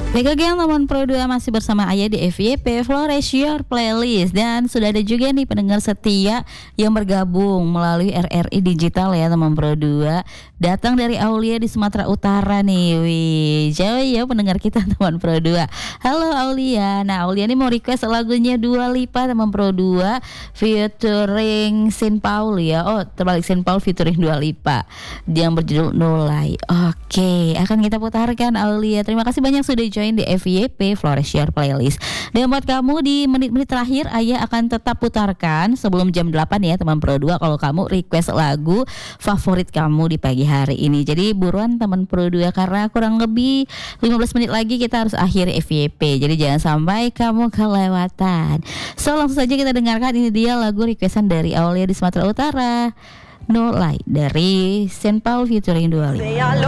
BKG yang teman Pro 2 masih bersama Ayah di FYP Flores Your Playlist. Dan sudah ada juga nih pendengar setia yang bergabung melalui RRI Digital ya teman Pro 2. Datang dari Aulia di Sumatera Utara nih. Wih, jauh ya pendengar kita teman Pro 2. Halo Aulia. Nah Aulia nih mau request lagunya Dua Lipa teman Pro 2 featuring Saint Paul ya. Oh terbalik, Saint Paul featuring Dua Lipa yang berjudul Nolai. Oke, akan kita putarkan Aulia. Terima kasih banyak sudah join di FYP Flores Your Playlist. Dan buat kamu di menit-menit terakhir Ayah akan tetap putarkan sebelum jam 8 ya teman Pro 2 kalau kamu request lagu favorit kamu di pagi hari ini. Jadi buruan teman Pro 2 karena kurang lebih 15 menit lagi kita harus akhiri FYP. Jadi jangan sampai kamu kelewatan. So langsung saja kita dengarkan, ini dia lagu requestan dari Aulia di Sumatera Utara, Nolai dari Saint Paul featuring Dua Lipa.